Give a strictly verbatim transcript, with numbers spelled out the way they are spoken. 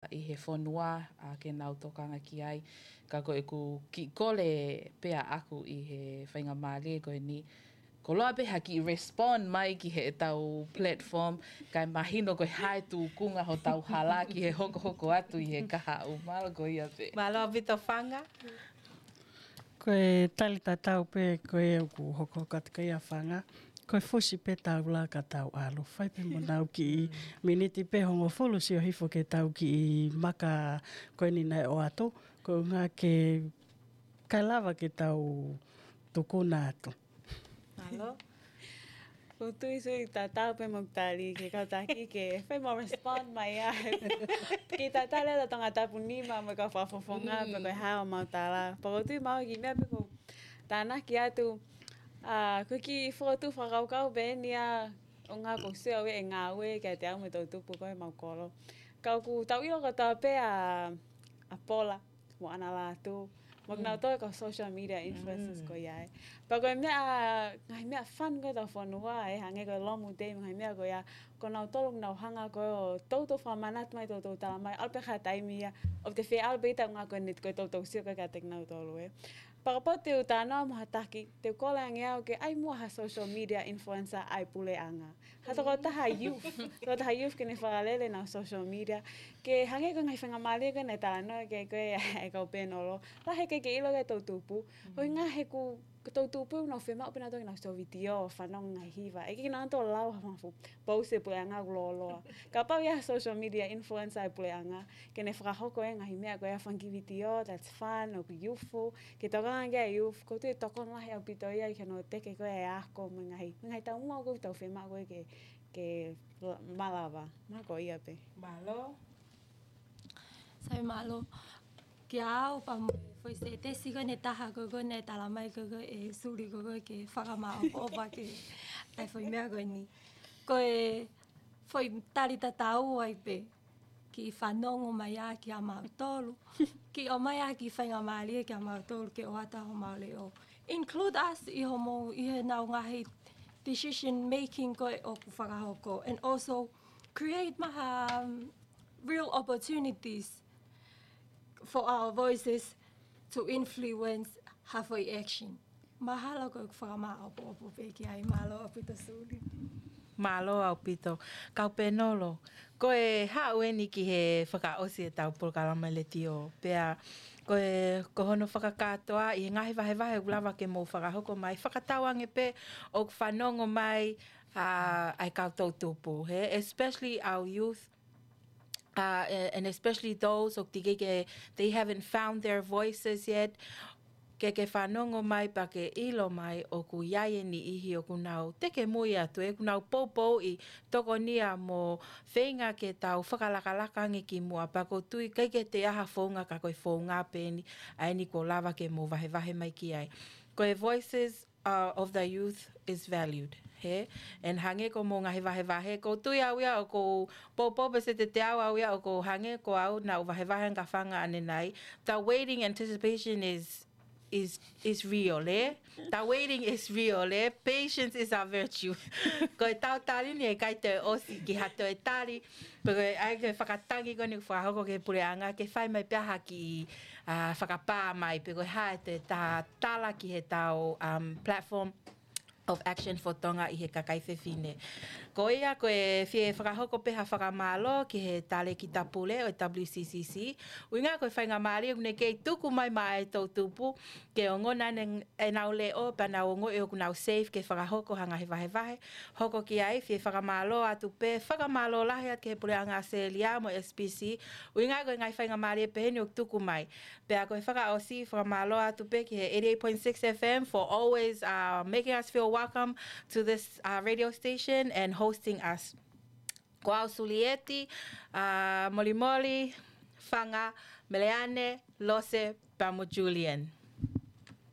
i he whonua a ke nau tokanga ki ai. Ka koe ku ki kole pea aku i he whainga māle koe ni. Ko loa peha ki respond mai ki he tau platform. Kai mahino koe hae tu kunga ho tau hala ki he hoko hoko atu i he kaha u. Malo ko ia pe. Malo Vito Whanga. Koe tali tatau pe koe ku hoko hoko atu kai a whanga. Koe fusi pe tau la ka tau alo. Whai pe mo nau ki i miniti pe hongo fulu si o hifo ke tau ki i maka koe ni nei o ato. Ko ngā ke kai lava ke tau tukuna atu. Malo. Ko tui sui tatau pe mo tali ke kau taki ke whai mo respond mai a. Ki tatau lea tonga tapu nima mo ka whafofonga pe koe hao mau tala. Pako tui mau ki mea pe ko tāna ki atu. Ah, uh, ki fotu whakaukau be nia o ngā kosea we e ngā ue kia te au me tau tupu koe mau kolo. Kau ku tau ilo ka tau pe a, a pola mo ana lātu. Mo mm. nau toi ka social media influencers mm. ko iai. Pa koe mea, ngai mea fun koe tau whanua e hange koe lomu te ngai mea koe ia. Ko nau tolu nau hanga koe o tauto whamanat mai tauto tala mai. Alpe ka taimi ia. O te whea alpe ita ngā koe nit koe tauto sio koe ka tek nau tolu e. Pakapa teu tāna moha taki, teu kola ange au ke ai mua ha social media influencer ai pule anga. Hato ko taha youth, ko taha youth ke ne whakalele na social media. Ke hange ko ngai whanga mali ko ne tāna ke koe e kau penolo. La he ke ke ilo ke tau tupu. Hoi ngā he ku tau tupu nau whema upina toki nau so video whanong ngai hiva. E ke ki nanto lau ha mafu pause pule anga kuloloa. Ka pau ia social media influencer ai pule anga. Ke ne whakahoko e ngahi mea koe a whangi video, that's fun, o ku youthful. Ke toka nge youth, ko tui tokon lahi au pito ia i ke no teke koe e ako me ngahi. Me ngai tau mua koe tau whema koe ke, ke malawa. Mako ia pe. Malo. Sai malo. Ki au pa mo foi se te si koe ne taha koe koe ne tala mai koe koe e suri koe koe ke whakamao opa ke ai foi mea koe ni. Koe foi tari tatau ai pe ki whanongo mai a ki a mautolu. Ki o mai a ki whainga maali ki a mautolu ke o ata ho maule o. Include us i ho mo i he nau ngahi decision making koe o ku whakahoko. And also create maha um, real opportunities for our voices to influence halfway action. Mahalo ko whakamao po po pe ki ai malo apito suli. Malo au pito. Kau penolo. Koe hau eni ki he whakaosi e tau pulkalama le tio. Pea koe kohono whakakatoa i he ngahi wahe wahe ulawa ke mō whakahoko mai. Whakatauange pe o whanongo mai uh, ai kau tau tupu. He? Especially our youth. Uh, and especially those o tike ke they haven't found their voices yet. Ke ke whanongo mai pa ke ilo mai o ku iaie ni ihi o ku nau teke mui atu e ku nau popo i toko nia mo whenga ke tau whakalakalaka ngi ki mua pa ko tui kei ke te aha whaunga ka koe whaunga pēni ai ni ko lava ke mo vahe vahe mai ki ai. Koe voices uh, of the youth is valued. He? And hange ko mo ngahi wahe wahe ko tui au ia o ko popo bese te te au au ia o ko hange ko au na wahe wahe nga whanga ane nai. The waiting anticipation is is is real, eh? The waiting is real, eh? Patience is our virtue. Ko e tau tali ni e kai te osi ki hato e tali. Pero ai ke whakatangi ko ni whakahoko ke pureanga ke whai mai piaha ki uh, whakapā mai. Pero hae te tā tala ki he tau um, platform of Action for Tonga i he kakai whiwhine. Ko ia ko e whie whakahoko peha whakamalo ki he tale ki tapule o W C C C. Uinga ko e whainga maari ne kei tuku mai mai tau tupu ke o ngona e nau leo pa nau ngo e o kunau safe ke whakahoko hanga he wahe wahe. Hoko ki ai whie whakamalo atu pe whakamalo lahi at ke he pule anga Celia mo S P C. Uinga ko e ngai whainga maari e peheni o tuku mai. Pea ko e whakaosi whakamalo atu pe ki he eighty-eight point six F M for always uh, making us feel welcome to this uh, radio station and hosting us. Koau Sulieti, uh, Moli Moli, Fanga, Meleane, Lose, Pamo Julian.